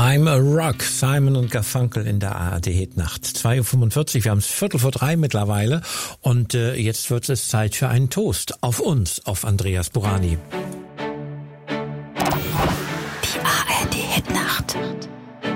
I'm a Rock, Simon und Garfunkel in der ARD-Hitnacht. 2:45 Uhr, wir haben es 2:45 mittlerweile und jetzt wird es Zeit für einen Toast auf uns, auf Andreas Burani.